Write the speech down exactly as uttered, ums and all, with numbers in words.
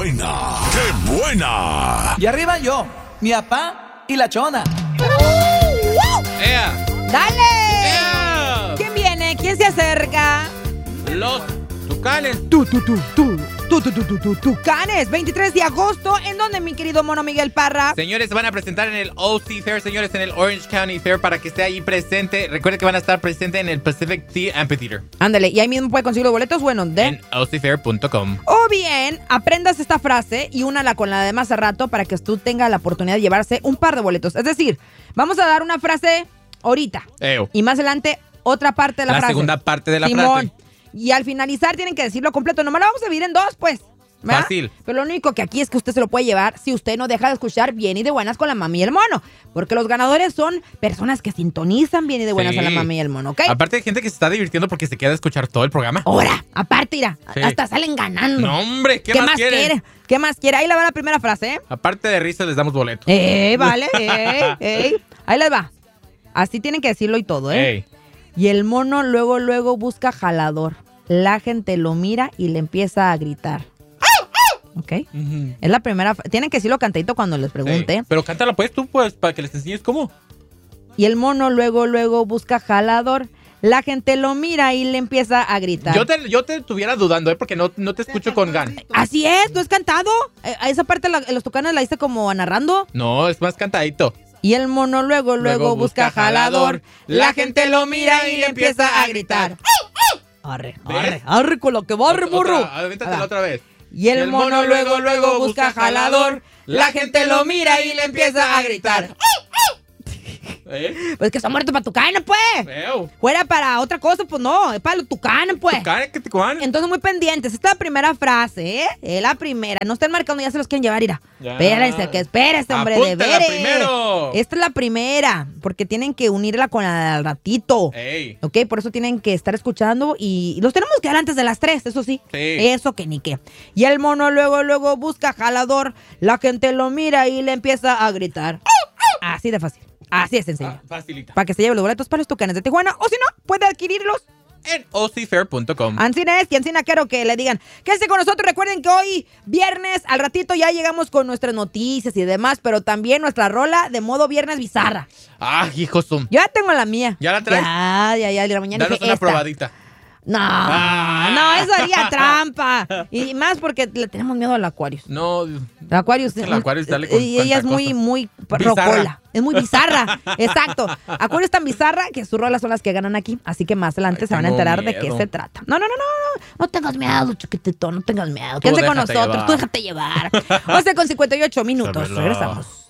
buena! ¡Qué buena! Y arriba yo, mi papá y la chona. ¡Ea! ¡Dale! ¡Ea! ¿Quién viene? ¿Quién se acerca? Los Tucanes. Tú, tú, tú, tú. Tú, tú, tú, tú, tú, Tucanes, veintitrés de agosto. ¿En dónde, mi querido mono Miguel Parra? Señores, se van a presentar en el O C Fair, señores, en el Orange County Fair, para que esté ahí presente. Recuerden que van a estar presentes en el Pacific Tea Amphitheater. Ándale, y ahí mismo puede conseguir los boletos, bueno, ¿de? En o c fair punto com. O bien, aprendas esta frase y únala con la de más a rato para que tú tengas la oportunidad de llevarse un par de boletos. Es decir, vamos a dar una frase ahorita. Eo. Y más adelante, otra parte de la, La frase. segunda parte de la Simón. frase. Y al finalizar tienen que decirlo completo. Nomás lo vamos a dividir en dos, pues. ¿verdad? Fácil. Pero lo único que aquí es que usted se lo puede llevar si usted no deja de escuchar bien y de buenas con la mami y el mono. Porque los ganadores son personas que sintonizan bien y de buenas Sí. a la mami y el mono, ¿ok? Aparte hay gente que se está divirtiendo porque se queda a escuchar todo el programa. Ahora, aparte, mira, Sí. hasta salen ganando. No, hombre, ¿qué, más, quieren? quiere? ¿Qué más quiere? Ahí le va la primera frase, ¿eh? Aparte de risa, les damos boletos. Eh, vale, eh, eh. Ahí les va. Así tienen que decirlo y todo, ¿eh? Ey. Y el mono luego, luego busca jalador. La gente lo mira y le empieza a gritar. ¿Ok? Ujú. Es la primera. Tienen que decirlo cantadito cuando les pregunte. Ey. Pero cántala pues tú, pues, para que les enseñes cómo. Y el mono luego, luego busca jalador. La gente lo mira y le empieza a gritar. Yo te, yo te estuviera dudando, ¿eh? Porque no, no te escucho con gan. Así es, ¿no es cantado? Eh, a esa parte la, los tucanes la hice como narrando. No, es más cantadito. Y el mono luego, luego, busca jalador. La gente lo mira y le empieza a gritar. Arre, arre, arre con lo que barre, Otra- burro. otra- aviéntatela Ah. otra vez. Y el mono luego, luego busca jalador. La gente lo mira y le empieza a gritar. ¿Eh? Pues que está muerto para tucanes, pues. Feo. Fuera para otra cosa, pues no. Es para los tucanes, pues. Tucane, ¿qué tucán? Entonces, muy pendientes. Esta es la primera frase, ¿eh? Es la primera. No estén marcando, ya se los quieren llevar, ira. Ya. Espérense, que espérense, hombre, de Apúntala veres. primero. Esta es la primera, porque tienen que unirla con la del ratito. Ey. ¿Ok? Por eso tienen que estar escuchando y los tenemos que dar antes de las tres, eso sí. Sí. Eso que ni qué. Y el mono luego, luego busca jalador. La gente lo mira y le empieza a gritar. Así de fácil. Así de sencillo. Ah, facilita. Para que se lleve los boletos para los tucanes de Tijuana. O si no, puede adquirirlos. En o c fair punto com. Ancina es y Ancina quiero que le digan. Quédense con nosotros. Recuerden que hoy, viernes, al ratito ya llegamos con nuestras noticias y demás, pero también nuestra rola de modo viernes bizarra. Ah, hijos son. Yo ya tengo la mía. ¿Ya la traes? Ya, ya, ya. De la mañana Danos dije, una esta. probadita. No, Ah. no, eso haría trampa. Y más porque le tenemos miedo al Aquarius. No. El Aquarius, Es que el Aquarius sale con y ella es tanta muy, cosa. muy Bizarra. rocola. Es muy bizarra. Exacto. Aquarius es tan bizarra que sus rolas son las que ganan aquí. Así que más adelante Ay, se van a tengo enterar de qué miedo. se trata. No, no, no, no, no. No tengas miedo, chiquitito. No tengas miedo. Quédense con déjate nosotros. llevar. Tú déjate llevar. once con cincuenta y ocho minutos. Sábelo. Regresamos.